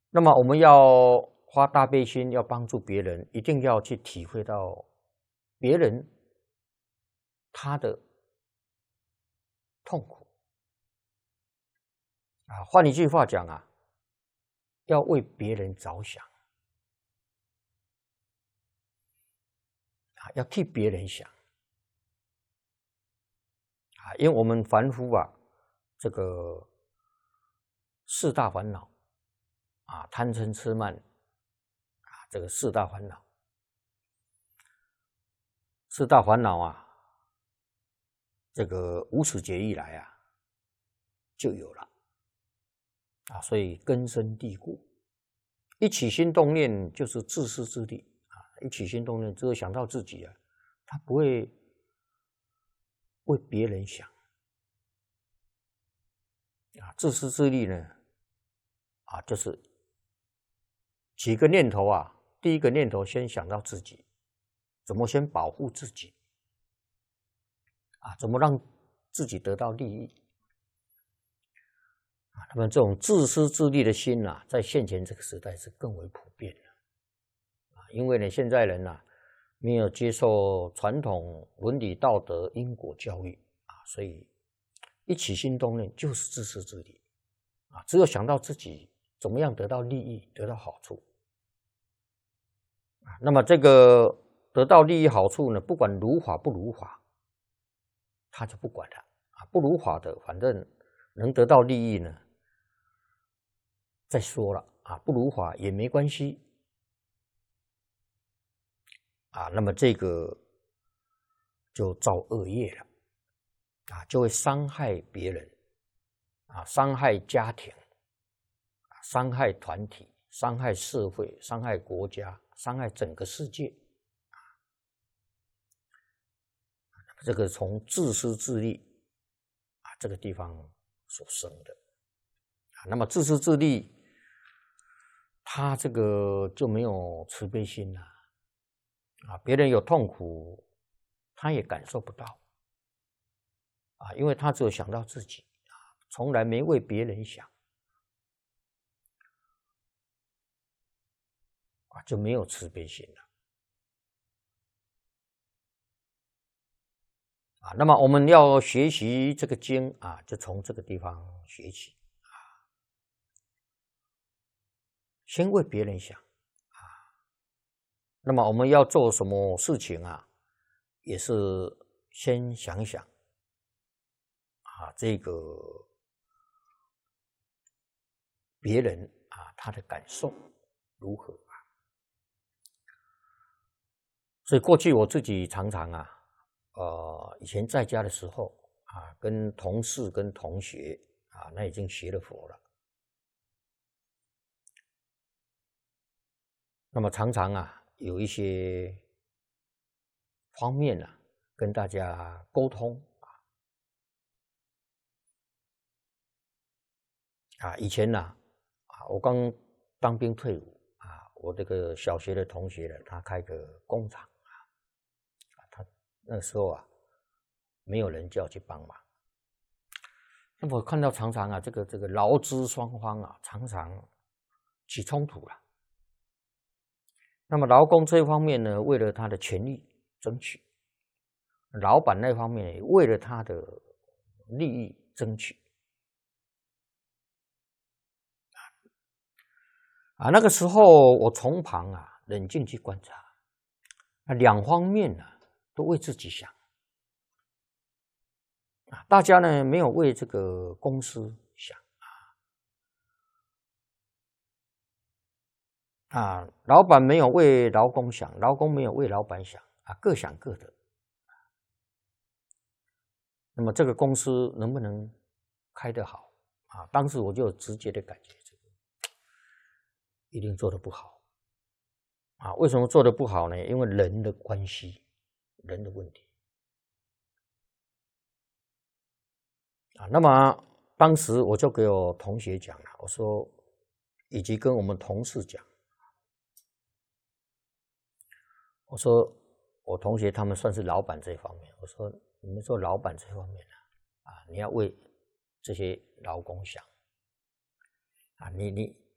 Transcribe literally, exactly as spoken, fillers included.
那么我们要发大悲心，要帮助别人，一定要去体会到别人他的痛苦啊。换一句话讲啊，要为别人着想啊，要替别人想啊，因为我们凡夫啊，这个四大烦恼啊，贪嗔痴慢啊，这个四大烦恼，四大烦恼啊，这个无始劫以来啊就有了啊，所以根深蒂固。一起心动念就是自私自利啊，一起心动念只有想到自己啊，他不会为别人想啊。自私自利呢啊，就是几个念头啊，第一个念头先想到自己，怎么先保护自己啊？怎么让自己得到利益啊？那么这种自私自利的心啊，在现前这个时代是更为普遍的啊，因为呢，现在人啊没有接受传统伦理道德因果教育啊，所以一起心动念就是自私自利啊，只有想到自己怎么样得到利益、得到好处啊。那么这个得到利益好处呢，不管如法不如法，他就不管了啊。不如法的，反正能得到利益呢，再说了啊，不如法也没关系啊。那么这个就造恶业了啊，就会伤害别人啊，伤害家庭，伤害团体，伤害社会，伤害国家，伤害整个世界。这个从自私自利啊这个地方所生的啊，那么自私自利，他这个就没有慈悲心了啊，别人有痛苦，他也感受不到啊，因为他只有想到自己啊，从来没为别人想啊，就没有慈悲心了啊。那么我们要学习这个经啊，就从这个地方学起啊，先为别人想啊。那么我们要做什么事情啊，也是先想想啊，这个别人啊他的感受如何啊？所以过去我自己常常啊，呃，以前在家的时候啊，跟同事跟同学啊，那已经学了佛了。那么常常啊，有一些方面啊，跟大家沟通啊。以前呢啊，我刚当兵退伍啊，我这个小学的同学呢，他开个工厂啊，他那时候啊，没有人叫去帮忙。那么我看到常常啊，这个这个劳资双方啊，常常起冲突了。那么劳工这一方面呢，为了他的权利争取；老板那方面也为了他的利益争取。啊，那个时候我从旁啊冷静去观察，啊，两方面呢、啊、都为自己想，啊，大家呢没有为这个公司想啊，老板没有为劳工想，劳工没有为老板想啊，各想各的。那么这个公司能不能开得好啊？当时我就有直接的感觉，这个一定做得不好啊。为什么做得不好呢？因为人的关系，人的问题啊。那么当时我就给我同学讲了，我说，以及跟我们同事讲，我说我同学他们算是老板这一方面，我说你们做老板这方面啊，啊，你要为这些劳工想啊，你你